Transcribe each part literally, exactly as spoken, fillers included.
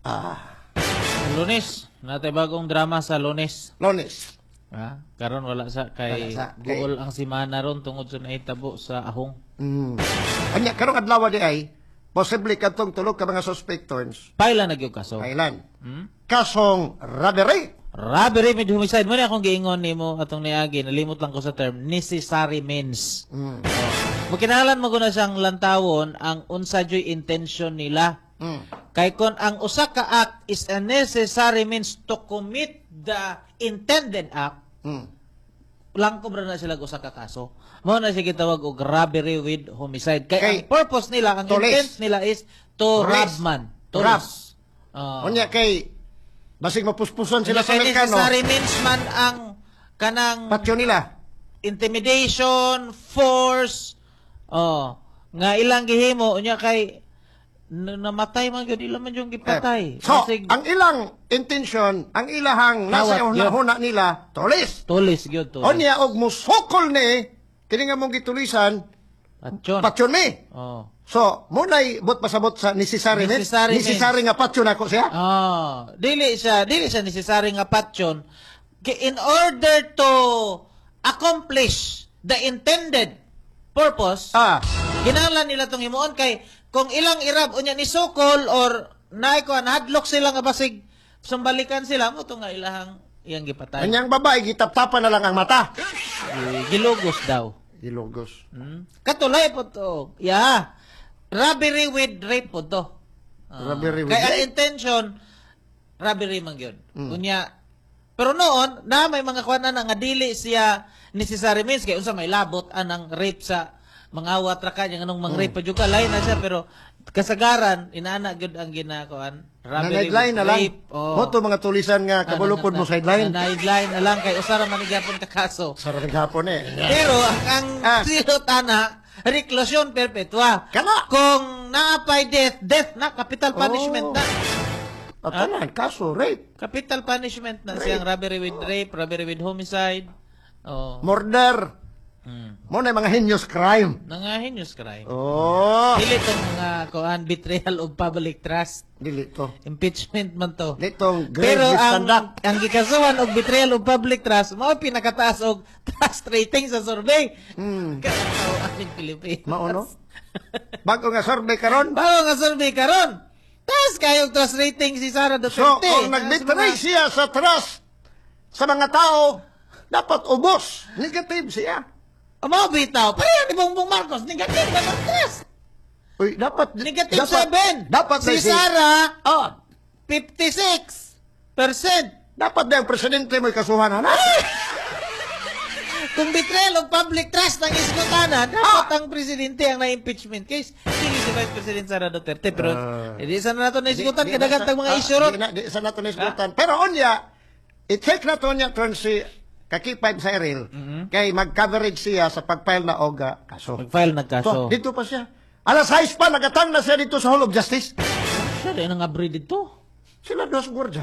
Ah, Lunes, natay bagong drama sa Lunes. Lunes. Ha? Karon wala sa kay Wala sa- Guol ang simana ron tungod sa nahitabo sa Ahong. Mm. Anya, karong adlaw di ay, possibly katong tulog ka mga suspectors, Paila na gyud kaso. kailan? Hmm? Kasong robbery. Robbery with homicide. Mo ni akong giingon nimo atong niagi, nalimot lang ko sa term necessary means. Mm. Magkinahalan mo guna siyang lantawon ang unsa joy intention nila. Mm. Kay kon ang usa ka act is a necessary means to commit the intended act, Mm. lang kubra na sila usa ka kaso. Mao na siya gitawag og robbery with homicide. Kay, Kay, ang purpose nila, ang tulis. intent nila is to rob Tulis. man. Rob. Tulis. Oh. Unya kay, basig mapuspuson sila Kaya sa Amerikano, necessary means man ang kanang patyo nila. intimidation, force, oh, nga ilang gihimo unya kay n- namatay man gyud ila man yung gipatay. Eh, so, Basig ang ilang intention, ang ilahang nasa Hawat, yun. huna nila, tulis. tulis gyud to. Unya, og musokol ni, kini nga mong gitulisan, Patyon. patyon mi. Oh. So, muna'y bot pasabot sa necessary means. Necessary Necessary nga patyon ako siya. Oh, dili siya, dili siya necessary nga patyon. Ki- In order to accomplish the intended purpose, Ah, kinahanglan nila tong himuon kay kung ilang irab unya ni sukol or naay ko hadlok sila nga basig sambalikan sila mo to nga ilahang iyang gipatay. kanyang babae, gitap-tapan na lang ang mata. Eh, Gilugos daw. Ilogos. Hmm? Katulay po to. Yeah. Robbery with rape po to. Ah. Robbery with Kaya ang rape? intention, robbery man yun. Mm. Kunya, pero noon, na may mga kuwanan na nga dili siya necessary means, kaya unsa may labot anang rape sa mga awat ra kanya, anong mang rape pa dyan ka, lain na siya, pero kasagaran, inaana gyud ang ginakuan. Robbery Nanigline with na lang. rape. Oh. Moto mga tulisan nga kabulupod mo sideline. Nanigline na lang, kay usara man igapon ka kaso. Sarap ng hapon eh. Pero ang, ang Ah. silot ana, reklusyon perpetua. Kana. Kung naapay death, death na, capital punishment Oh. na. At tanan, kaso, rape, Capital punishment na siyang robbery with rape, robbery with homicide. Oh. murder, Hmm. mo na mga heinous crime. Nangahin yung crime. Oh, Dili tong mga kuan betrayal of public trust. dili to. Impeachment man to. Ditong Pero grave ang misconduct. ang gikasuhan og betrayal of public trust mao pinakataas og trust rating sa survey. Hmm. Katawa ang Pilipinas. Mao no? Bago nga survey karon. Bago nga survey karon. Taas kayo trust rating si Sara Duterte. So, kung Taas nagbitray mga- siya sa trust sa mga tao, dapat ubos. Negative siya. O mga bitaw, pareho ni Bongbong Marcos, negative na ng trust. Uy, dapat Negative dapat, seven. Dapat si na Sara, Oh, fifty-six percent. dapat na ang presidente mo ikasuhan na. Kung betrayal of public trust ang isgutana, dapat ang presidente ang na-impeachment case. Hindi si Vice President Sara Duterte. Pero, Ah. hindi sana nato na-isgutan, Di- di- kadagat di- ang mga ah, issue ron. Di na, di sa nato nisgutan. Pero onya, i-check na to niya turn si kakipay sa Eril, kay mag-coverage siya sa pag-file na oga kaso. Mag-file So, nagkaso. dito pa siya. Alas sais pa, nagatang na siya dito sa Hall of Justice. Siya rin ang abri dito. Sila dos gwardiya.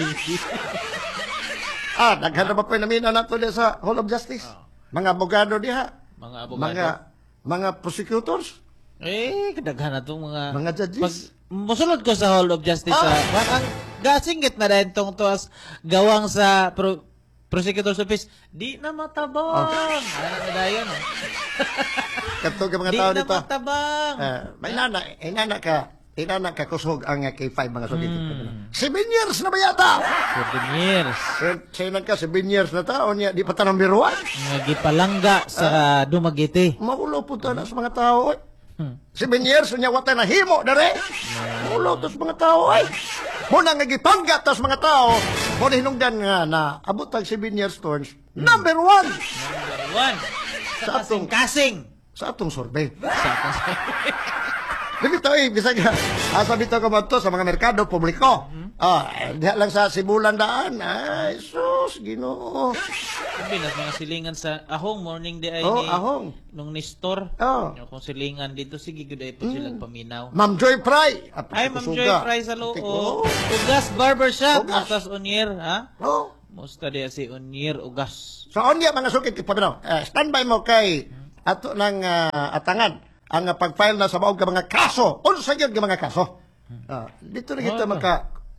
Ah, naghanap pa po yung namina nato diya sa Hall of Justice. Mga abogado diha. Mga abogado. Mga, mga prosecutors. Eh, kadaghan na itong mga... Mga judges. Pag, musulod ko sa Hall of Justice, Ah. ah. ang gasingit na dahil itong tuwas gawang sa pro, Prosecutor's Office, di na matabang. Ah. Ano na dayon? eh? Kato ka mga Di tao na dito. matabang. Ah, may nana, inana ka, inana ka kusog ang K five mga sudito. Hmm. Seven years na ba yata? Seven years. Sinan ka, seven years na taon niya, di pa tanong biruan. Nga gipalangga sa Dumaguete. Maulo po ta na sa mga tao. Oy. Hmm. Seven years, niya wata na himo, dare. Maulo to sa mga tao. Ay. Muna nga gipangga to sa mga tao. Muna hinungdan nga na abot tag seven years turns. Number one Number one. Sa Sa atong- kasing-kasing. sa atong survey. Sa atong Dito eh, bisa nga, asa dito ka man to sa mga merkado, publiko. Ah, diha lang sa sibulan daan. Ay, sus, ginoo. Sabi na mga silingan sa Ahong, morning day ay Oh, ni... Ahong. Nung ni store. Oh. Yung kung silingan dito, sige, good ay po silang paminaw. Ma'am Joy Fry. Ay, Ma'am Joy Fry sa loob. Oh. Ugas Barbershop. Ugas. Mustas Unier, ha? Oh. Musta dia si Unier Ugas. So, on mga sukit, ipaminaw. Uh, standby mo kay ato ng ah, atangan ang ah, pag-file na sa maog ka mga kaso. Unsa gyud nga mga kaso? Ah, dito na kita Oh. maka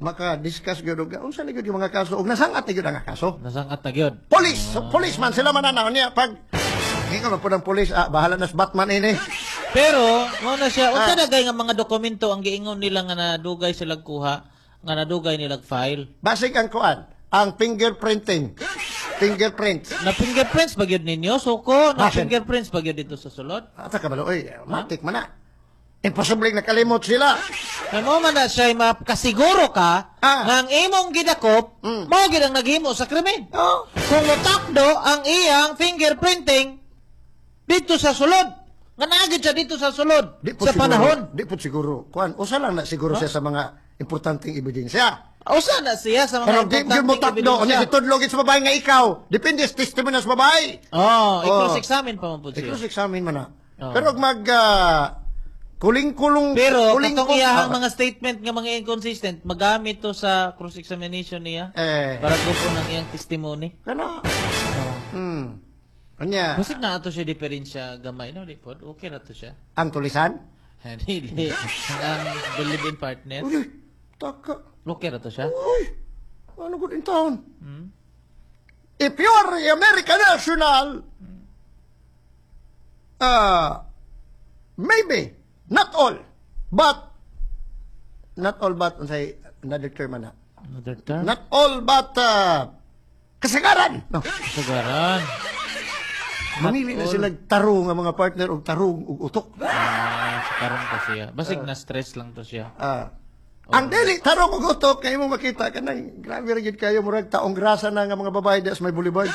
maka-discuss gyud og unsa ni gyud yung mga kaso ug nasangat ni gyud ang kaso. Nasangat na gyud. Police, so, policeman sila mananaw niya pag hingon po ng police, ah, bahala na sa Batman ini. Pero mo na siya unsa Ah. na gay nga mga dokumento ang giingon nila nga nadugay sila kuha, nga nadugay nila file. Basig ang kuan, ang fingerprinting. Fingerprints. Na fingerprints ba gyud ninyo? Suko, na Bakit? fingerprints ba gyud dito sa sulod? Ata ka balo, oy, matik man na. Imposible nakalimot sila. Kay mo man na siya makasiguro ka Ah. nga ang imong gidakop Mm. mao gid ang naghimo sa krimen. Oh. Kung motakdo ang iyang fingerprinting dito sa sulod, nga naagid siya dito sa sulod Di po sa siguro, panahon. Di po siguro. Kuan, usa lang na siguro siya sa mga importanteng ebidensya. Usa na siya sa mga Pero di gyud mo takdo, unya gitudlog sa babae nga ikaw. Depende sa testimony sa babae. Oh, Oh. i-cross examine pa man pud siya. I-cross examine man na. Oh. Pero mag ah, kuling-kulong Pero kuling katong iyahang ah, mga statement nga mga inconsistent, magamit to sa cross examination niya eh para gupo ng iyang testimony. kana. Hmm. Anya, Basig na ato siya diferensya gamay no di pod. Okay na to siya. ang tulisan? Dili. Ang believe in partner. Uy, taka. Okay na to siya. Uy, ano good in town? Hmm? If you are a American national, uh, maybe, not all, but, not all but, unsay another term na, Another term? not all but, uh, kasagaran. No. Sagaran. Mamili na all. sila tarong ang mga partner o tarong ug utok. Ah, sagaran pa siya. Basig na stress lang to siya. Ah. Ang dili tarong ug utok kay mo makita kanang grabe ra gyud kayo murag taong grasa na nga mga babae das may bulibag.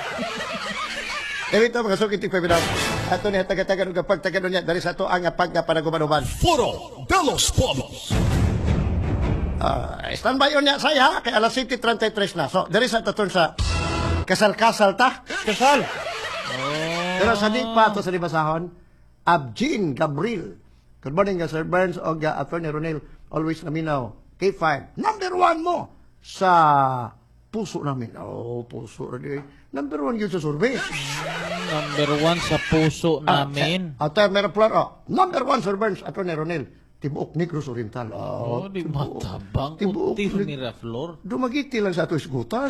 Dito mga sukit tig pabinaw. Ato ni taga-taga ug pagtaga niya dari sa to ang pagpanaguban-uban. Foro de los Pueblos. Ah, standby on niya saya kay alas siete thirty-three na. So, dari sa taton sa kasal-kasal ta. Kasal. Pero sa di pa to sa libasahon, Abjin Gabriel. Good morning, uh, Sir Burns o uh, Attorney Ronel. Always naminaw. K five. Number one mo sa puso namin. Oh, puso. Rin. Number one yun sa survey. Number one sa puso namin. At uh, meron plan, oh, number one, Sir Burns, Attorney Ronel. Tibuok Negros Oriental. Oh, di matabang. Tibuok. Uti ni Raflor. Dumagiti lang sa ato isgutan.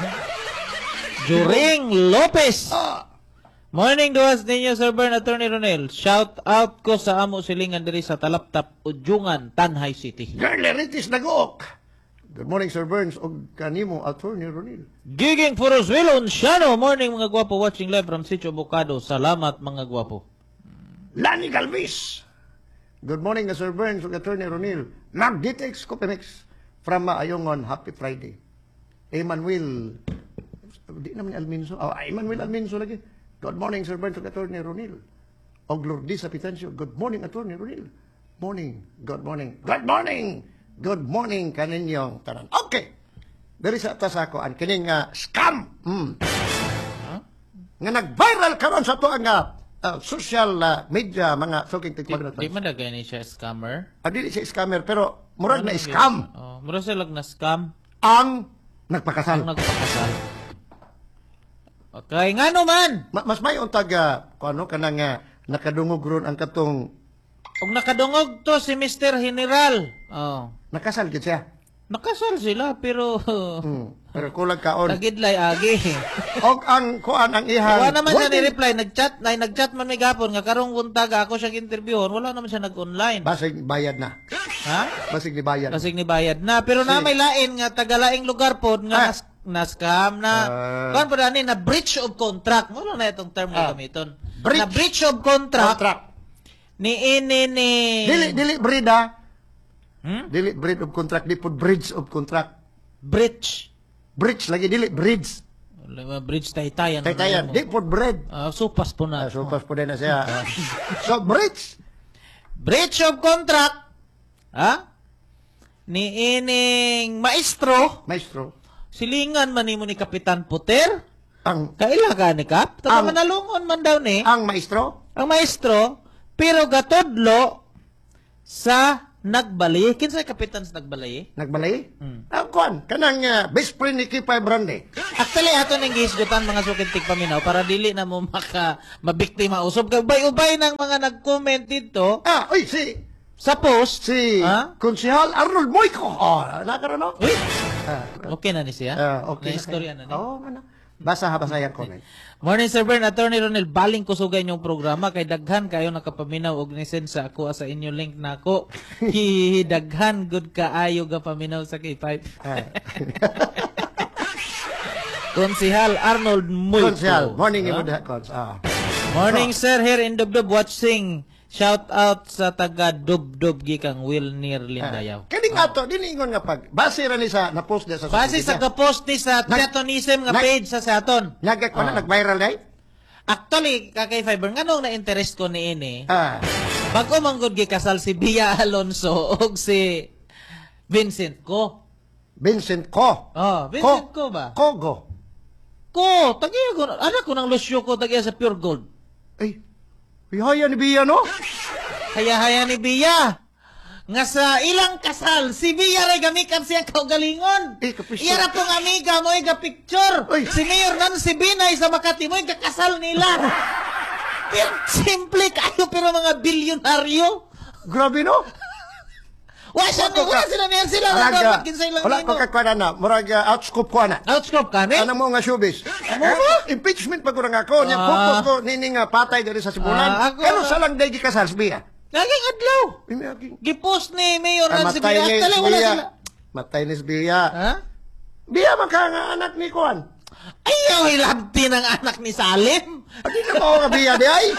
Juring Lopez. Ah, Morning duwas ninyo, Sir Bern, Attorney Ronel. Shout out ko sa amo silingan diri sa Talaptap, Ujungan, Tanhay City. Girl, Eritis Nagok. Good morning, Sir Burns o kanimo, Attorney Ronel. Giging Purosville, Unciano. Morning mga gwapo, watching live from Sitio Bocado. Salamat mga gwapo. Lani Galvis. Good morning, Sir Burns o Attorney Ronil. Magditex Copemix from Ayongon. Happy Friday. Emmanuel. Di naman Alminso. Oh, Emmanuel Alminso lagi. Good morning, Sir Burns o Attorney Ronil. O Lourdes Apitancio. Good morning, Attorney Ronil. Morning. Good morning. Good morning. Good morning kaninyong tanan. Okay. Dari sa atas ako, ang kining uh, scam. Mm. Nga nag-viral karon sa to ang uh, uh, social uh, media, mga suking Di, tikmagnatas. di man na gani siya scammer. Ah, dili siya scammer, pero murag na scam Oh, mura sila na scam. ang Ang nagpakasal. nagpakasal. Okay, nga naman. Ma- mas may untag, uh, kung ano, kanang uh, nakadungog ron ang katong Kung nakadungog to si Mister General. Oh. nakasal gid siya. Nakasal sila pero Hmm. Pero kulang kaon. nagidlay agi. Og ang kuan ang ihang Wala naman siya wedding- ni-reply, nag-chat, na nag-chat man may gapon nga karong buntaga ako siya interviewon, wala naman siya nag-online. Basig bayad na. Ha? Basig ni bayad. Kasi ni bayad na, pero na may lain nga tagalaing lugar pod nga Ah. nas, na-scam na. Ah. Kuan pa ani na breach of contract. Mo na itong term nga Ah. gamiton. Breach. Na breach of contract, Contract. ni ini ni Dili dili brida. Hmm? Dili breed of contract, di pod bridge of contract. breach. Bridge lagi dili bridge. Wala, bridge taytayan. Taytayan, di pod bread. Ah, supas po na. Ah, so pas po din na siya. Ah. So bridge. Breach of contract. Ha? Ni ining maestro, Maestro. silingan man nimo ni Kapitan Puter. Ang Kaila ka ni Kap? Taga Ang- manalungon man daw ni. ang maestro Ang maestro, pero gatodlo sa nagbali. Kinsa kapitan sa nagbali? nagbalay. Hmm. Ang kuan kanang uh, best friend ni Kipay Brande. Actually, ato nang gihisgutan mga sukintik paminaw para dili na mo maka mabiktima usab. Kay ubay-ubay ng mga nag-comment dito. Ah, oy si Sa post, Si ha? Konsehal Arnold Moico. Oh, nakaroon no? Uy, Ah, okay na ni siya. ah, okay. Na istorya na ni. Oo, man. Basa ha, basayan ko na. Morning, Sir Bern. Attorney Ronel, baling kusugay yung programa. Kay daghan kayo nakapaminaw og nisen sa ako sa inyo link na ako. Hihihi, daghan good kaayo ga paminaw sa K five. Ah. Konsihal Arnold Mulco. Konsehal, morning Ah. imo diha, Kons. Ah. Morning, sir. Here in Dubdub watching. Shout out sa taga Dubdub gikang Will near Lindayaw. Kani nga to, diningon nga pag, base ra ni sa na-post niya sa Base sa media. kapost ni sa Nag- Triathonism nga nag- page sa Saton. Nagak ko na, Ah. nag-viral na eh? Actually, kakay Fiber, nganong na-interest ko ni ini, Ah. bago manggod gikasal si Bia Alonso og si Vincent Ko. Vincent Ko. Oh, Vincent Ko, ba? Kogo. Ko, tagiya ko, anak ko ng Lucio ko, tagiya sa Pure Gold. Ay, ihaya ni Bia, no? Haya-haya ni Bia. Nga sa ilang kasal, si Bia ray gamikan siya kaugalingon. Eh, kapisto. Iya ra pong amiga mo ga picture. Uy. Si Mayor Nancy Binay sa Makati mo kakasal nila. Pero simple kayo pero mga bilyonaryo. Grabe, no? Wala siya Wala wala ka- sila niyan sila Wala lang ka- dapat kinsay lang Wala ko nino. kakwana na. Murag uh, outscope ko na. Outscope ka ni? Ano mo nga showbiz? Eh, impeachment pa ko nga ako. Niya, Ah. pupos ko, nini nga patay dali sa Sibulan. Ah, ako- Pero sa lang day gikasal si Bia. Naging adlaw. Imagine. Gipost ni Mayor Ah, Nancy matay Binay. ni Actually, wala Bia. sila. Matay ni si Bia. Ha? Bia maka nga anak ni Kuan. Ayaw hilabti ng anak ni Salim. Adi na mo nga Bia di ay.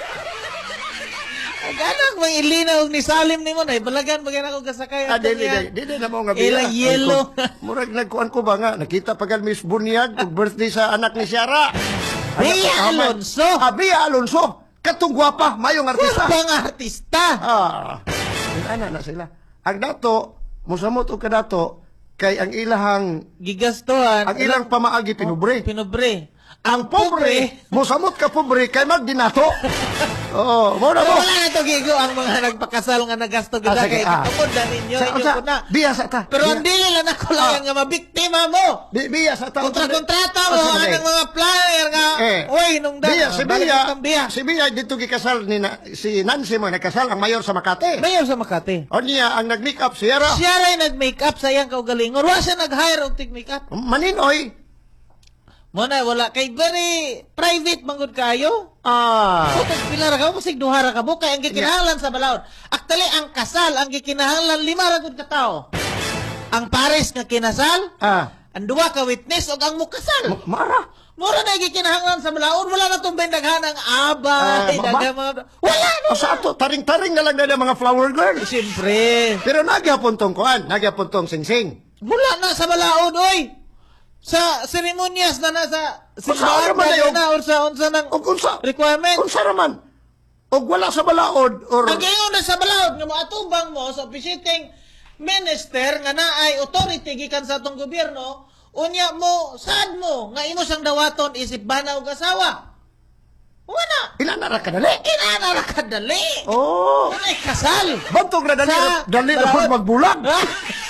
Aganak may ilinaw ni Salim ni mo na balagan bagay ako kasakay Ah, ato di, di, niya. di, di na mo nga Bia. Ilang yellow. Ang ku- Murag nagkuan ko ba nga. Nakita pa gal Miss Bunyag ug birthday sa anak ni Ciara. Bia Anak ko, Alonso. Ah, Bia Alonso. Katong gwapa, mayong artista. Pang artista. Ah, ana na sila. Ang dato, musamot og kadato kay ang ilahang Gigastuhan. ang ilang pamaagi pinubre. Pinubre. Ang pobre, musamot ka pobre kay magdinato. Oo, mo na Pero mo. wala na to gigo ang mga nagpakasal nga nagasto Ah, gid sige, kay ah. katungod na ninyo Sa- inyo sa- ko na. Biya sa ta. Pero biya. ang dili lang ako lang nga mabiktima mo. Bi- biya sa ta. Kontra-kontrata mo Ah, sige, anang mga flyer nga. Eh. Oy, nung da. Biya, si balik Biya, itong Biya. si Biya dito gikasal ni na, si Nancy mo nagkasal ang mayor sa Makati. Mayor sa Makati. O niya ang nag-make up Sierra. Siya ray nag-makeup sayang kaugalingon. Wa siya nag-hire og tig-makeup. Maninoy. Mo na wala kay very private manggod kayo. Ah. Kung pilara ka mo sig duha ra ka mo kay ang gikinahanglan sa balaod. Actually ang kasal ang gikinahanglan lima ra gud ka tawo. Ang pares nga kinasal, Ah. ang duha ka witness ug ang mukasal. M- Mara. Mura na gikinahanglan sa balaod, wala na tong bendaghan ang Ah, abay, ma- daghang mga wala na. O sa ato, taring-taring na lang na mga flower girl. Siyempre, Pero nagyapon tong kuan, nagyapon tong sing-sing. wala na sa balaod oy. Sa seremonyas na nasa Saan naman na yun? na or sa unsa nang O kunsa, requirement. kunsa raman. O wala sa balaod, or... Ang ingon na sa balaod nga moatubang mo sa officiating minister nga naay authority gikan sa atong gobyerno, unya mo sad mo nga imo sang dawaton isip bana og asawa. Wala. Ilanara ka dali. Inana ra kadali. Oh. Unay kasal. Bantog na dali, Sa dali na balaod. pag magbulag. Ha?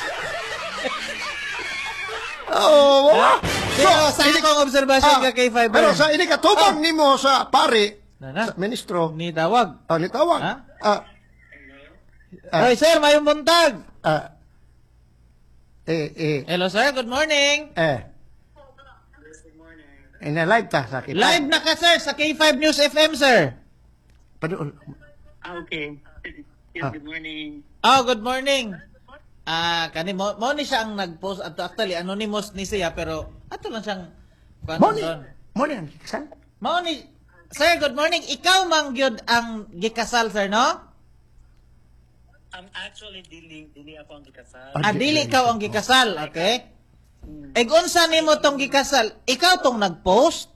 Oo, wala. Pero sa ini- akong obserbasyon ah, ka kay Fiber. Pero sa ini katubang nimo sa pare, Nana. sa ministro, Ni tawag. ah, nitawag. Ha? Ah, Ah. Oy sir, mayong buntag. ah, eh, eh, Hello sir, good morning. eh. Ina live ta sa kita. Live na ka sir sa K five News F M sir. Paduol. Ah, okay. Yes, Ah. good morning. Oh, good morning. Ah, kani mo, mo ni siya ang nag-post at actually anonymous ni siya pero ato lang siyang Mo ni, doon. mo ni ang kikasal? Mo ni Sir, good morning. Ikaw mang gyud ang gikasal sir, no? I'm actually dili dili ako ang gikasal. Ah, Ah, dili ikaw ang gikasal, okay? Eh, unsa nimo tong gikasal? Ikaw tong nag-post?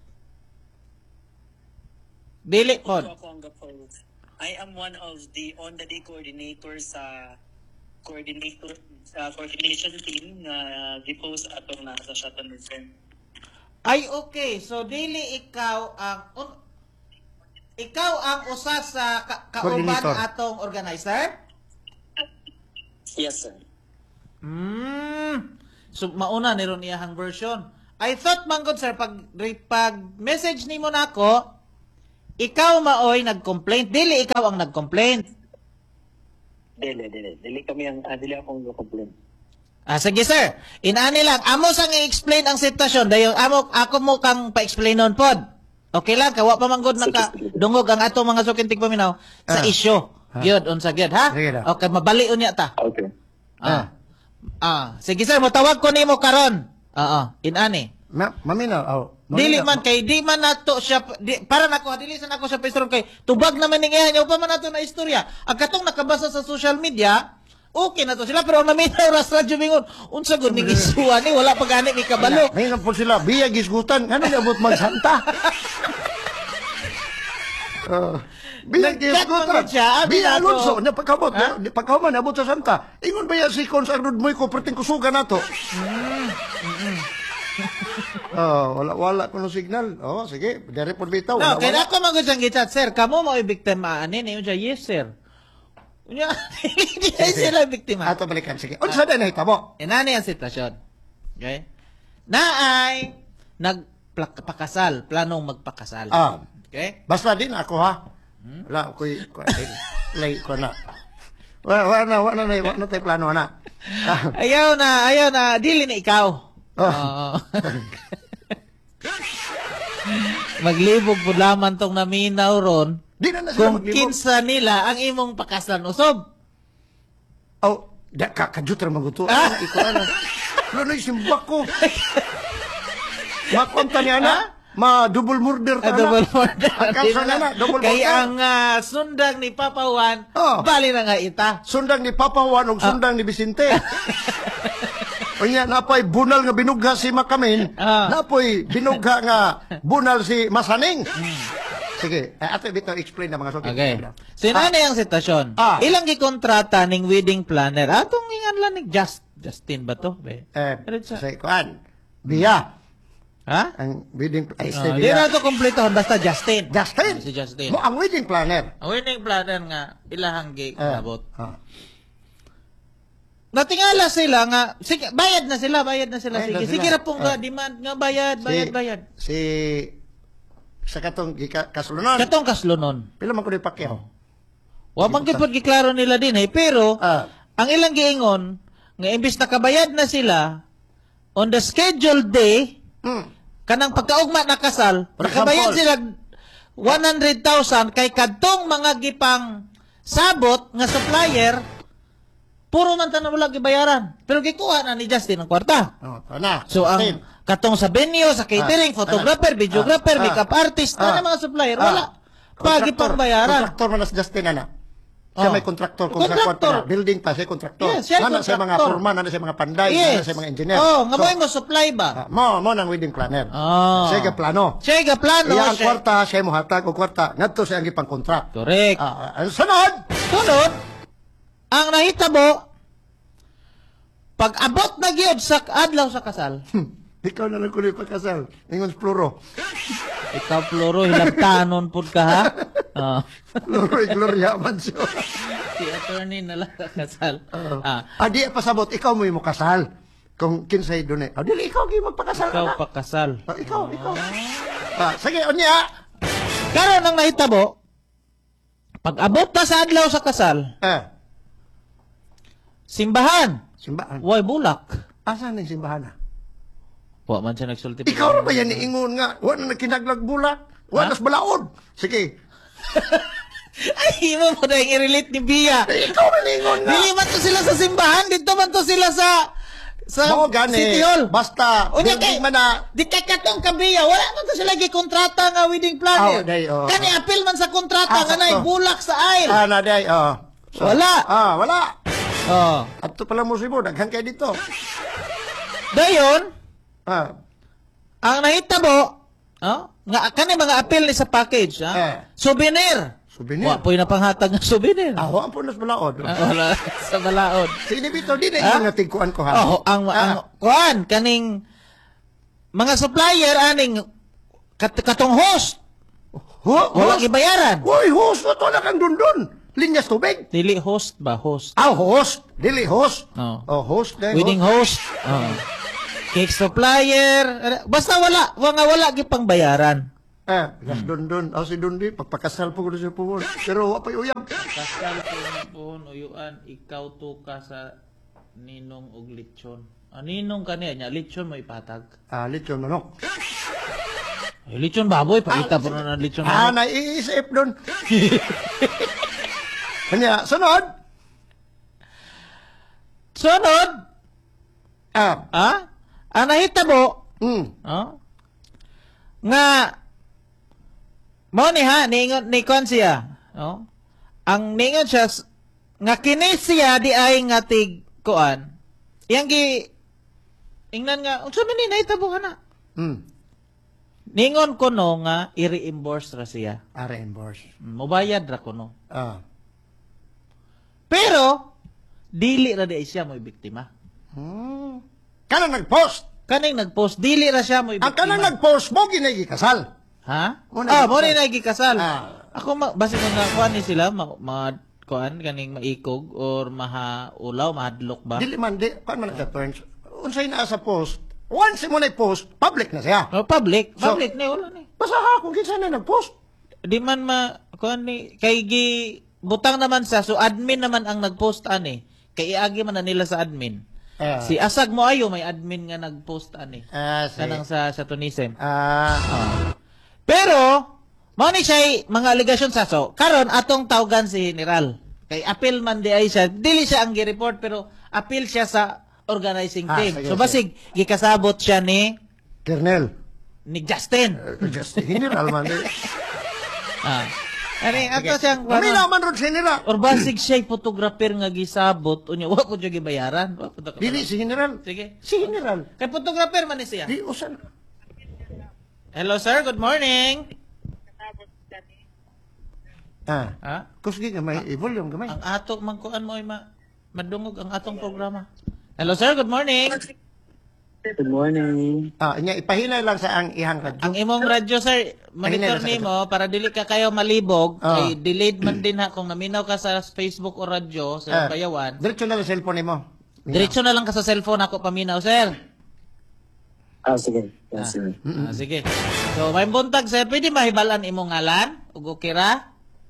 Dili Ako kon. ako ang gapos. I am one of the on the day coordinator sa coordinator sa coordination team na gi-post atong na sa Shatanism. Ay, okay. So, dili ikaw ang... un- ikaw ang usa sa ka- kauban Coordinator. atong organizer? Yes, sir. Hmm. So, mauna ni ron iyahang version. I thought, manggod sir, pag, re- pag message ni mo na ako, ikaw maoy nag-complaint. Dili ikaw ang nag-complaint. Dili, dili. Dili kami ang, ah, dili akong complain. Ah, sige sir. Inaani lang. Amo sang i-explain ang sitwasyon. Dayon amo ako mo kang pa-explain nun pod. Okay lang, kawa pa manggod naka dungog ang ato mga sukintig paminaw sa Ah. isyo. Gyud unsa gyud ha? Sige na. Okay, mabali unya ta. Okay. Ah. Ah, sige sir, motawag ko nimo karon. Oo, inani. Ma maminaw. Oh, Dili maminaw. man kay di man nato siya di, para nako dili sa nako siya pistron kay tubag naman ning iya upa man nato na istorya. Ang katong nakabasa sa social media, okay na to sila pero ang naminaw ras radyo mingon unsa gud ning isuwa ni wala pa gani ni kabalo. May po sila, biya gisgutan. Ano niabot magsanta? Uh, biya Nagkat gisgutan. man siya, abi Biya na to. Alonso. Na pagkamot. Ha? Na, pagkaman, abot sa santa. Ingon ba yan si Kons Arnold Moy ko, perting kusuga na to. Oh, wala wala kuno signal. Oh, sige, dere pod bitaw. No, Wala, kaya wala. ako magud sang gichat, sir, kamo mo biktima ani ni unya yes sir. Unya, hindi sila biktima. Ato balikan sige. Unsa na nahitabo? Inani ang sitwasyon. Okay? Naay nagpakasal, planong magpakasal. Ah, Okay? basta din ako ha. Wala ko ko lay ko na. Wala wala na wala na wala na tayo plano na. Ah, Ayaw na, ayaw na, dili na ikaw. Oh. Oo. Maglibog po lamang tong naminaw ron di na na sila kung maglibog. kinsa nila ang imong pakasalan usob. Oh, da ka kajutra maguto. Ah. Ah, iko na. Lo na simbak ko. Makonta niya na. Ma double murder Ah, ta double na. murder. Ang kaso na na, double Kaya murder. ang ah, sundang ni Papa Juan, Oh. bali na nga ita. Sundang ni Papa Juan ug sundang ni Vicente. Unya napoy bunal nga binugha si Makamin, Ah. napoy binugha nga bunal si Masaning. Sige, eh, ato bitaw explain na mga sokit. Okay. So, yun ano yung sitwasyon? Ah. Ilang gikontrata ning wedding planner? Atong ingan lang ni Just, Justin ba to? Be? Eh, Pero sa- sa kuan. Biya Ha? ang wedding ay Ah, si di na Biya. to kompletohon, basta Justin. Justin. Si Justin. Mo ang wedding planner. Ang wedding planner nga, ilahang gi, Eh, nabot. ah. Natingala sila nga, sige, bayad na sila, bayad na sila. Bayad Sige, na sige sila. na pong Ah. nga, demand nga, bayad, bayad, Si- bayad. Si sa katong gika- kasulunan. Katong kaslunon. Pila man ko ni Pacquiao. Wa man gid pod giklaro nila din eh, pero Ah. ang ilang giingon nga imbis nakabayad na sila on the scheduled day Hmm. kanang pagkaugma na kasal, For nakabayad example. sila one hundred thousand kay kadtong mga gipang sabot nga supplier puro man tanan wala gibayaran. Pero gikuha na ni Justin ang kwarta. Oh, to na. So Justin. ang katong sa venue, sa catering, Ah, photographer, ano? videographer, Ah, makeup artist, ah, na mga supplier, ah, wala. Pagi Contractor. pang bayaran. Contractor man na si Justin ana. Siya Oh. may contractor kung sa Contractor. kwarta. Building pa siya contractor. Yes, siya Nana sa mga contractor. foreman, nana sa mga panday, Yes. nana sa mga engineer. Oh, nga So, mo mo supply ba? ah, mo mo nang wedding planner. Oh. Siya ga plano. Siya ga plano. Iya ang siya- kwarta, siya mo hatag og kwarta. Ngadto siya ang gipang contract. Correct. Ah, ang sunod. Sunod, ang nahitabo, pag abot na gyud sa adlaw sa kasal, Hmm. Ikaw na lang kulit pagkasal. Ingon sa pluro. ikaw pluro hilabtanon pud ka ha. Oh. Pluro y Gloria Mancio. Si attorney na lang kakasal. Ah, Ah, ah, di pasabot, ikaw mo yung kasal. Kung kinsay doon eh. Ah, dili, ikaw yung magpakasal. ikaw anak. pakasal. Ah, ikaw, ikaw. Ah, sige, unya. Karon ang nahitabo, pag abot na sa adlaw sa kasal, Eh, simbahan, simbahan. way bulak. Asan yung simbahan na? Wa man siya nagsulti. Ikaw na ba yan niingon nga? Wala na kinaglag bulak. Wala na balaod. Sige. Ay, mo mo na yung i-relate ni Bia. Eh, ikaw na niingon nga. Dili man to sila sa simbahan, dito man to sila sa sa Mo gani. City Hall. Basta, O di building kay, man na. di kay katong kabiya, wala man to sila gikontrata nga wedding Oh, planner. day, oh. Kani apil man sa kontrata Ah, nga nay sakto. bulak sa aisle. Ah, na day, oh. So, Wala. Ah, wala. Oh. At ito pala mo si mo, daghan kayo dito. Dayon, Ah, ang nahitabo, oh, nga kani mga apil ni sa package, ha? Eh. Souvenir. souvenir. Wa po'y napanghatag nga souvenir. Ako ang punas balaod. Ah, wala sa balaod. Si inibito, di na Ah? yung nga tigkuan ko ha. Oh, ang ang Ah. kuan kaning mga supplier aning kat, katong host Ho, wala host. gibayaran. Uy, host, ito na kang dundun. Linyas tubig. Dili host ba host? Ah, host. Dili, host. Oh. Oh, host. Dahil Wedding host. Oh. Cake supplier, basta wala, wa nga wala gipang bayaran. Eh, gas don don. Ako si Don di, pagpakasal po ko siya po. Pero wa pa uyab. Kasal ko na po, uyuan, ikaw to ka sa ninong og lechon. Ah, ninong kaniya niya, lechon mo ipatag. Ah, lechon manok. Eh, lechon baboy, pakita po na ng lechon Ah, manok. naiisip doon. Kanya, sunod. Sunod! Ah, Ha? Ang nahitabo, mm. oh? Nga, mo ni ha, ningon, ni kon siya, oh? Ang ningon siya, s- nga kini siya di ay nga tig, kuan, yang gi, ingnan nga, unsa man ni nahitabo ka na? Mm. Ningon ko no nga, i-reimburse ra siya. Ah, reimburse. Mubayad ra ko no. Ah. Pero, dili ra di ay siya mo biktima. Hmm. Kana nag-post. Kaning nag-post, dili ra siya mo Ang biktima. kana nag-post mo ginay kasal. Ha? Mo Ah, na mo gikasal. na gikasal. Ah. Ako ma basi mo na kuan ni sila ma, ma kuan kaning maikog or mahaulaw, mahadlok ba? Dili man di, kan man nagka-turns. Unsay naa sa post. Once mo na post, public na siya. No, public, So- public ni wala ni. Basta ha kung kinsa na nag-post. Di man ma kuan ni kay gi butang naman sa so admin naman ang nag-post ani. Kay iagi man na nila sa admin. Ah. Si Asag mo ayo may admin nga nag-post ani. Ah, si. Kanang sa sa Tunisem. Ah, Pero, mao ni siya mga allegation sa so. Karon atong tawgan si General. Kay appeal man di ay siya. Dili siya ang gi-report pero appeal siya sa organizing Ah, team. sige, So basig gikasabot siya ni Kernel. ni Justin. Uh, just general man di. Ah. Ani ato siyang Kami naman ron general. or basig siya photographer nga gisabot unya wa ko siya gibayaran. Wa ko ta- Dili si general. Sige. Si general. Kay photographer man ni siya. Di usan. Hello sir, good morning. Ah, Ha? kusgi nga may volume gamay. Ang ato magkuan mo ay ma madungog ang atong programa. Hello sir, good morning. Good morning. Ah, inya ipahinay lang sa ang ihang radyo. Ang imong radyo sir, monitor Ayun na, nimo para dili ka kayo malibog, Ah. ay delayed man din ha kung naminaw ka sa Facebook o radyo sa Ah, Bayawan. Diretso na lang cellphone nimo. Diretso na lang ka sa cellphone ako paminaw sir. Ah, sige. Ah, Yes, sir. ah, sige. So may buntag sir, pwede mahibalan imong ngalan ug okay ra?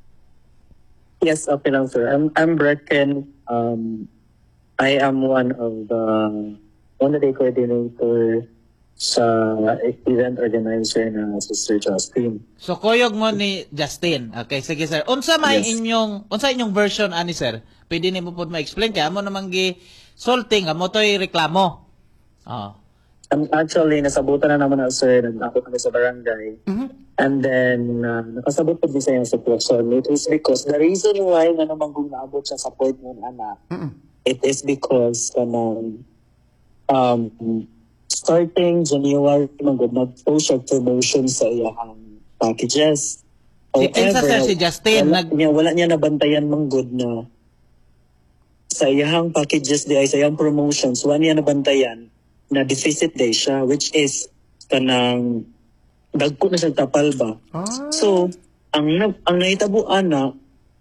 Yes, okay lang, sir. I'm I'm Brecken. Um, I am one of the one day coordinator sa event organizer na si Sir Justin. So koyog mo ni Justin. Okay, sige sir. Unsa may Yes. inyong unsa inyong version ani sir? Pwede nimo pud ma-explain kay amo namang gi salting amo toy reklamo. Oh. Um, actually, nasabutan na naman na, sir. Nag-ako kami sa barangay. And then, uh, nakasabot po din sa yung sitwasyon. It is because, the reason why nga naman kung naabot siya sa point ng anak, it is because, kanang, um, starting January, magod nag-post siya promotion sa iyang packages. Si Elsa, sir, si Justin, wala, nag- niya, wala niya nabantayan mang good na sa iyang packages di ay sa iyang promotions, wala niya nabantayan na deficit day siya, which is kanang dagko na siya tapal ba. Ah. So, ang nag- ang nahitabuan na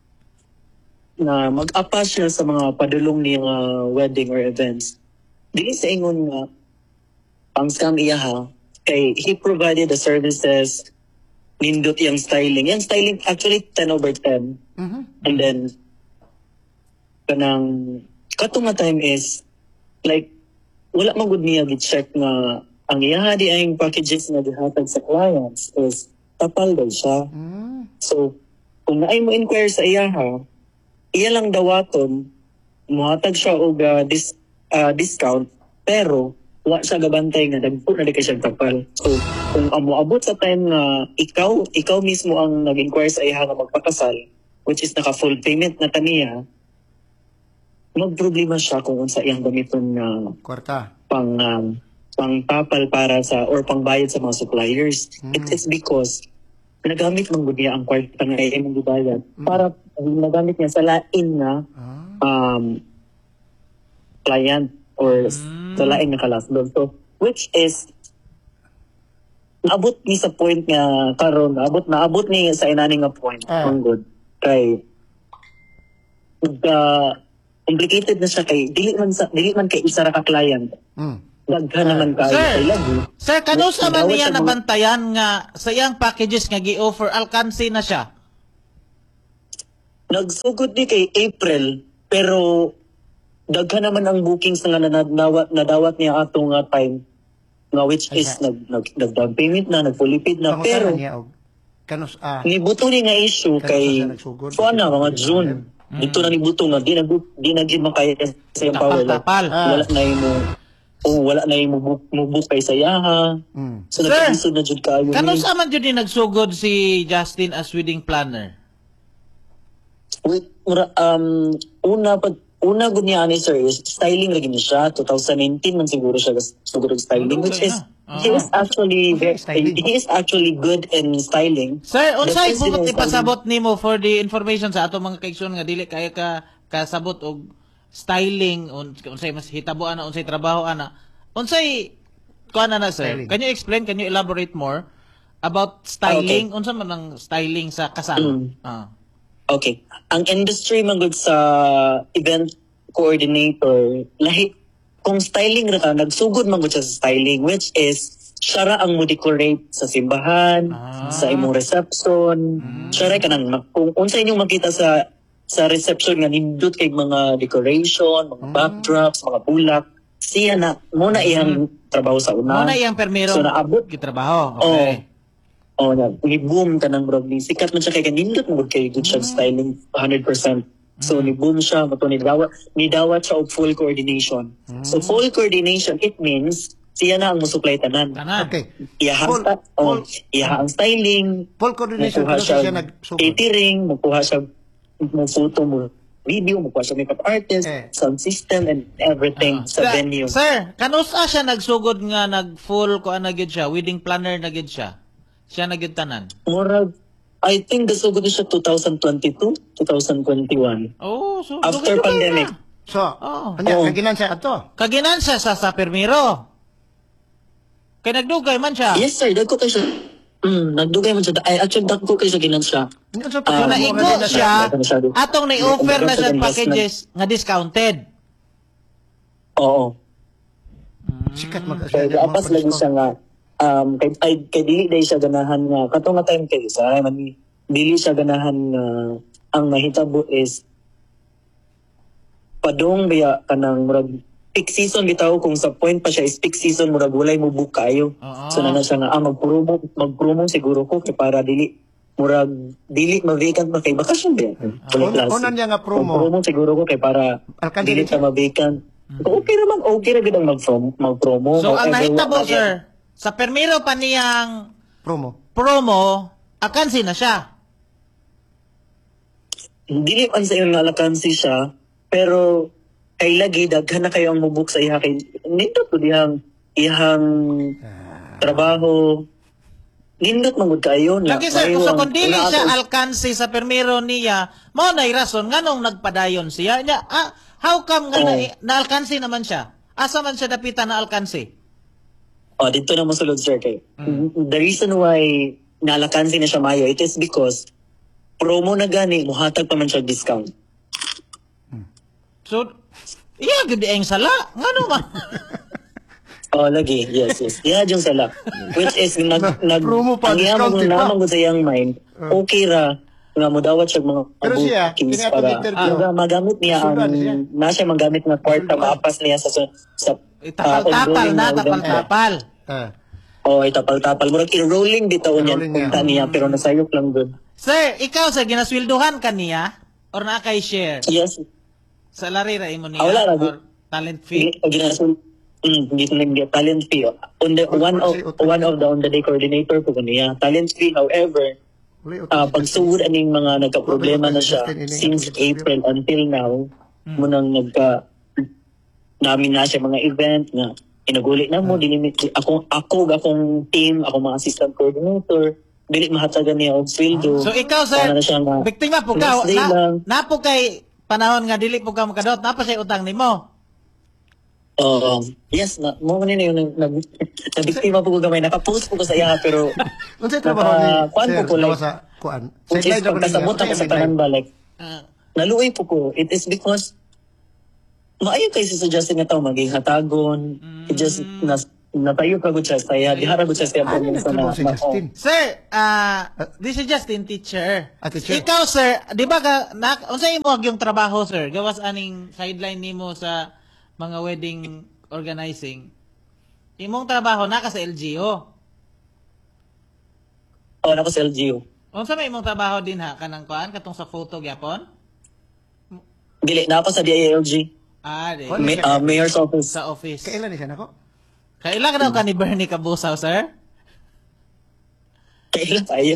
na mag-apa siya sa mga padulong niya nga wedding or events. Dili sa ingon nga ang scam iya ha, kay he provided the services, nindot yung styling. Yung styling actually ten over ten. Mhm. And then kanang katong nga time is like wala man gud niya gi-check nga ang iya di ay packages nga gihatag sa clients is tapal daw siya. Mm. So kung naay mo inquire sa iya ha, iya lang dawaton muhatag siya og uh, dis, uh, discount pero wa siya gabantay nga dagpo na di ka siya tapal. So kung amoabot sa time nga ikaw ikaw mismo ang nag-inquire sa iya nga magpakasal, which is naka full payment na taniya, magproblema siya kung unsa iyang gamiton nga Kwarta. pang um, pang tapal para sa or pangbayad sa mga suppliers. It is because nagamit man gud niya ang kwarta nga imong gibayad para nagamit niya sa lain na Ah. um client or sa lain na kalasdon. So which is naabot ni sa point nga karon naabot naabot ni sa inani nga point Ah. ang good kay nagka complicated na siya kay dili man sa dili man kay isa ra ka client. Mm. daghan naman kayo Sir, kay lagi. sir, kanusa man Dawat niya sa mga- nabantayan nga sa iyang packages nga gi-offer alkansi na siya? Nagsugod ni kay April, pero daghan naman ang bookings nga na nadawat, nadawat niya atong nga time, nga which is Asa? nag, nag, nag-down payment na, nag-fully paid na, Pangusahan pero niya og kanus ah nibuto ni nga issue Kaya kay siya nagsugod. kuan na mga June. Dito na nibuto nga di nag di na gid makaya sa iyang power. Like, Tapal-tapal. Ah. wala na imo oh, wala na imo book mo book kay sayaha. Mm. So Sir, nagkalisod na jud kayo. ni. Kanusa man jud ni nagsugod si Justin as wedding planner? Wait, mura, um una pag una gud niya ani sir is styling lagi ni siya twenty nineteen man siguro siya sugod og styling, which Okay is na. he is actually Okay, very, styling. he is actually good in styling. Sir, unsay That is bukod yung ipasabot nimo for the information sa ato mga kaigsoon nga dili kaya ka kasabot og styling un, unsay mas hitabuan na unsay trabaho ana. Unsay kuan na na sir? Styling. Can you explain, can you elaborate more about styling? Unsa man ang styling sa kasal? Mm. Ah. Okay. Ang industry man gud sa event coordinator, lahi kung styling ra ka, nagsugod man gud siya sa styling, which is siya ra ang mo decorate sa simbahan, Ah. sa imong reception. Siya ra kanang mag- kung unsa inyong makita sa sa reception nga nindot kay mga decoration, mga backdrops, mga bulak, siya na mo na iyang trabaho sa una. Mo na iyang permero So, naabot. gitrabaho. Okay. Oh, na ni boom ka ng bro. Ni sikat man siya kay kanindot mo kay good siya styling one hundred percent. So ni boom siya, mato ni dawat ni dawat siya og full coordination. So full coordination it means siya na ang musuplay tanan. Tanan. Okay. Iyaha Full- sta- oh, full- iyaha ang styling, Full coordination mukuha pero siya siya nagsugod. catering, mukuha siya mo photo mo video, mukuha siya makeup artist, Eh. sound system and everything Ah. sa Sir- venue. Sir, kanusa siya nagsugod nga nag full ko na gid siya, wedding planner na gid siya. Siya na gid tanan. Murag I think gasugod siya twenty twenty-two, twenty twenty-one. Oh, so After dugay-dugay pandemic. na. So, Oh. anya Oh. kaginan siya ato. Kaginan siya sa sa permiro. Kay nagdugay man siya. Yes sir, dagko kay siya. Mm, nagdugay man siya. Ay, actually dagko kay siya ginan siya. Nya sa Ah, So mo naigo kanina siya, Ano siya, do? atong ni-offer na siya Investment. packages nga discounted. Oo. Sikat mag Kaya apas lagi siya nga um kay ay kay dili day siya ganahan nga katong nga time kay sa man dili siya ganahan nga ang mahitabo is padong biya kanang murag peak season bitaw kung sa point pa siya is peak season murag walay mo book kayo. Oo. So na siya nga ah, mag-promo mag-promo siguro ko kay para dili murag dili ma-vacant ba kay bakasyon ba? Wala Una- klase. una niya nga promo. Mag-promo siguro ko kay para Alkan dili dili ka ma-vacant. Okay naman, okay ra gid ang mag-promo. mag-promo. So ang However, nahitabo wa- sir, sa permiro pa niyang promo. promo, akansi na siya. Dili man sa iyong nalakansi siya, pero kay lagi daghan na kayo ang mubuk sa iha kay nindot po dihang ihang trabaho. Nindot man gud kayo na. Lagi sir, maayo so ang- kung dili wala siya ato- alkansi sa permiro niya, mao na'y rason nganong nagpadayon siya. Nya, ah, how come nga Oh. na, na-alkansi naman siya? Asa man siya dapitan na alkansi? Oh, dito na masulod sir kay. The reason why nalakansi na siya mayo, it is because promo na gani, muhatag pa man siya discount. So, iya gud ang sala. Ngano man? Oh, lagi. Yes, yes. Yeah, yung sala. Which is, nag, nag, Promo pa, ang iyang discounted pa. naman ko sa iyang mind, okay ra, nga mo dawat siya mga Pero siya, bookings kini atong para, interview. ah, magamit niya ang, Sudan siya. na siya magamit na kwarta, Sudan. maapas niya sa, sa, sa Tapal-tapal ongoing na, event. tapal-tapal. Ah. Oh, itapal-tapal. Murag i-rolling bitaw niya, I-rolling niya. punta niya, pero nasayok lang dun. Sir, ikaw sa ginaswilduhan ka niya or na kay share? Yes. Salary ra imo niya Ah, wala ra, or talent fee? Pag ginasul, mm, hindi ko nag talent fee. On the, one of, one of the on the day coordinator ko niya. Talent fee, however, Wala Ah, pagsugod aning mga nagka-problema na siya since April until now, munang nagka namin na siya mga event nga inaguli na mo dilimit ako ako akong team ako mga assistant coordinator dili mahatagan niya og sweldo. So ikaw sir, Para na siya nga, biktima po ka, next day na, lang. napo kay panahon nga dili po ka makadot, napa siya utang nimo. Oo. yes, na, mo man yun yung nag, nabiktima po ko gamay. Nakapost po ko sa iya, pero Unsay trabaho ni naka- kuan sir po ko, gawa like, sa kuan? which is Sideline ra ba pagkasabot ninyo? ako sa Sideline. tanan ba, like, Ah, naluoy po ko. It is because maayo kay si Justin nga tao maging hatagon. It just nas natayo pa gud siya saya. Dihara gud siya siya Ano po sa nagtrabaho si na. Justin? Sir, ah, this is Justin, teacher. Ah, teacher. Ikaw, sir, di ba ka, na, unsa imo yung trabaho, sir? Gawas aning sideline nimo sa mga wedding organizing. Imong trabaho naka sa L G O. Oh, nako sa L G U. Unsa may imong trabaho din ha kanang kuan katong sa photo gyapon? Dili na ako sa D I L G. Ah, di. Ano May, siya? uh, mayor's office. Sa office. Kailan ni siya nako? Kailan ka daw ka ni Bernie Kabusaw, sir? Kailan tayo?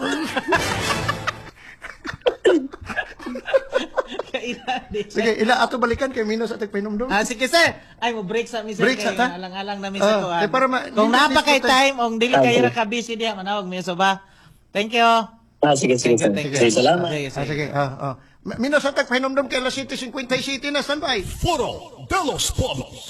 Kailan di. Sige, ila ato balikan kay Minos at Painomdom. Ah, sige sir. Ay mo break sa misa Break kay sa ta? alang-alang na Ah, misa ko. eh, para ma- Kung di- napa di- kay di- time ong dili kay Okay. ra ka busy diha manawag miso ba. Thank you. Ah, sige, sige. Thank you, sige. thank you. Sige, salamat. Sige, Ah, sige. sige. Ah, ah. Ma- Minos at Painomdom kay alas siyete fifty na standby. Foro de los Pueblos.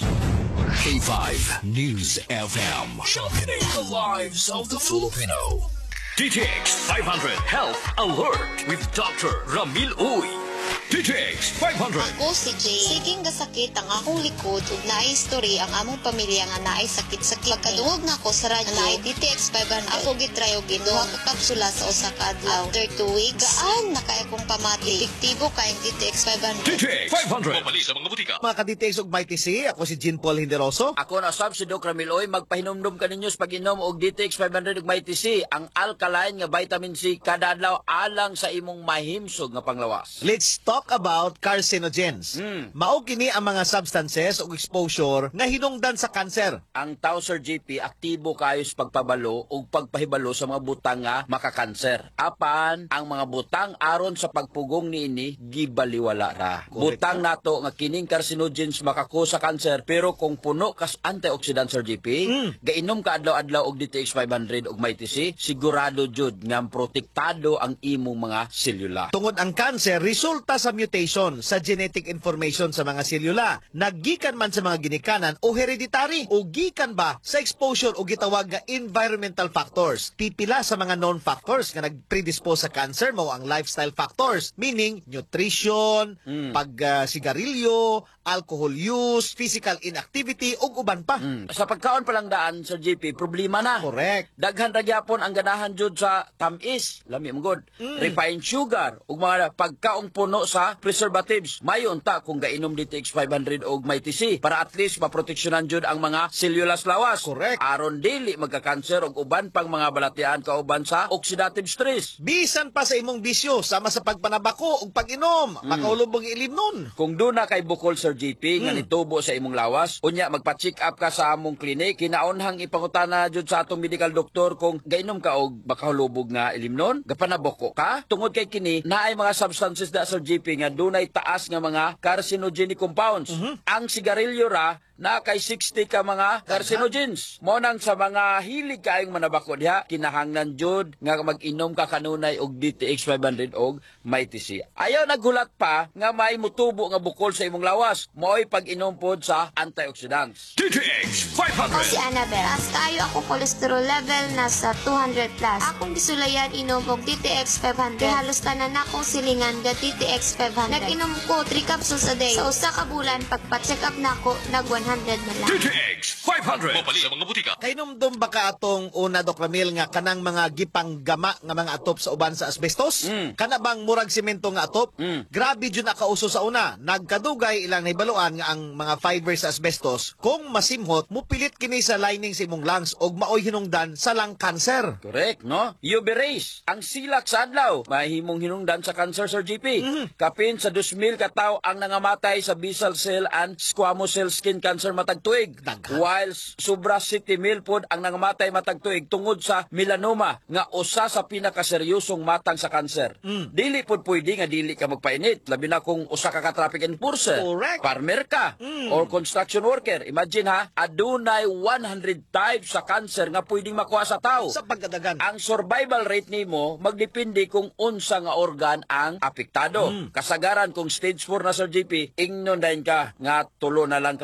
K five News F M. Sharpening the lives of the Filipino. D T X five hundred Health Alert with Doctor Ramil Uy. D T X five hundred. Ako si Jay. Siging gasakit ang akong likod ug naay history ang among pamilya nga naay sakit sa kidney. Pagkadungog na ako sa radyo, naay D T X five hundred. Ako gitry og ginuha ko kapsula sa usa ka adlaw. After two weeks, gaan na kay akong pamati. Epektibo kay ang D T X five D hundred. T X five hundred. Mabali sa mga butika. Mga ka-D T X ug Mighty C, ako si Jean Paul Hinderoso. Ako na sab si Doc Ramiloy, magpahinumdum ka ninyo sa pag-inom og D T X five hundred ug Mighty C, ang alkaline nga vitamin C kada adlaw alang sa imong mahimsog nga panglawas. Let's talk about carcinogens. Mm. Mao kini ang mga substances ug exposure nga hinungdan sa kanser. Ang tao Sir G P aktibo kayo sa pagpabalo ug pagpahibalo sa mga butang nga makakanser. Apan ang mga butang aron sa pagpugong niini gibaliwala ra. Butang nato nga kining carcinogens makakusa kanser pero kung puno kas antioxidant Sir G P, gainom ka adlaw-adlaw og D T X five hundred ug Mighty C, sigurado jud nga protektado ang imong mga selula. Tungod ang kanser resulta sa mutation sa genetic information sa mga selula. Naggikan man sa mga ginikanan o hereditary o gikan ba sa exposure o gitawag nga environmental factors. Pipila sa mga known factors nga nagpredispose sa cancer mao ang lifestyle factors, meaning nutrition, pag uh, sigarilyo, alcohol use, physical inactivity ug uban pa. Mm. Sa pagkaon pa lang daan Sir G P, problema na. Correct. Daghan ra gyapon ang ganahan jud sa tamis, lami mo god. Refined sugar ug mga pagkaong puno sa preservatives. Mayon ta kung gainom D T X five hundred og Mighty C para at least maproteksyonan jud ang mga sellulas lawas. Correct. Aron dili magka-cancer og uban pang mga balatian kauban sa oxidative stress. Bisan pa sa imong bisyo sama sa pagpanabako ug pag-inom, makaulubog ilim nun. Kung doon na kay bukol Sir G P nga nitubo sa imong lawas, unya magpa-check up ka sa among klinik, kinaunhang ipangutana jud sa atong medical doctor kung gainom ka og makahulubog nga ilimnon, gapanaboko ka. Tungod kay kini, naay mga substances da Sir G P nga dunay taas nga mga carcinogenic compounds. Ang sigarilyo ra na kay sixty ka mga carcinogens. Mo nang sa mga hilig kaayong manabako diha, kinahanglan jud nga mag-inom ka kanunay og D T X five hundred og Mighty C. Ayaw naghulat pa nga may mutubo nga bukol sa imong lawas, mo'y pag-inom pod sa antioxidants. D T X five Ako si hundred. Annabel. Taas kayo ako cholesterol level nasa two hundred plus. Akong gisulayan inom og D T X five hundred. Halos tanan akong silingan ga D T X five hundred. Nag-inom ko three capsules a day. Sa usa ka bulan pagpa-check up nako nag one hundred na lang. D T X five hundred. Mabali sa mga butika. Kainomdom ba ka atong una Doc Ramil nga kanang mga gipanggama nga mga atop sa uban sa asbestos? Mm. Kana bang murag semento nga atop? Mm. Grabe jud na kauso sa una. Nagkadugay ilang nahibaluan nga ang mga fibers sa asbestos kung masimhot mupilit kini sa lining sa imong lungs og maoy hinungdan sa lung cancer. Correct, no? U V rays, ang silak sa adlaw, mahimong hinungdan sa cancer, Sir G P. Kapin sa two thousand ka tawo ang nangamatay sa basal cell and squamous cell skin cancer matag tuig. Daghan. While sobra sixty mil pod ang nangamatay matag tuig tungod sa melanoma nga usa sa pinakaseryosong matang sa cancer. Dili pod pwede nga dili ka magpainit, labi na kung usa ka ka traffic enforcer, Correct. farmer ka, or construction worker. Imagine ha, adunay one hundred types sa cancer nga pwedeng makuha sa tao. Sa pagkadagan. Ang survival rate nimo magdepende kung unsa nga organ ang apektado. Kasagaran kung stage four na Sir G P, ingnon dahin ka nga tulo na lang ka bulan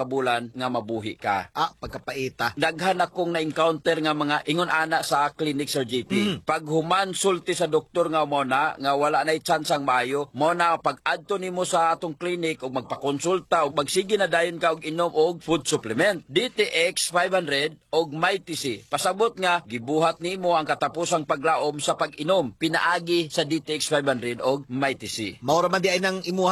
kinahanglan nga mabuhi ka. Ah, pagkapaita. Daghan akong na-encounter nga mga ingon ana sa clinic, Sir J P. Mm. Pag human sulti sa doktor nga mo na, nga wala na'y tsansang maayo, mo na pag adto nimo sa atong clinic o magpakonsulta o magsige na dayon ka og inom og food supplement. D T X five hundred og Mighty C. Pasabot nga, gibuhat nimo ang katapusang paglaom sa pag-inom. Pinaagi sa D T X five hundred og Mighty C. Maura man di ay nang imuha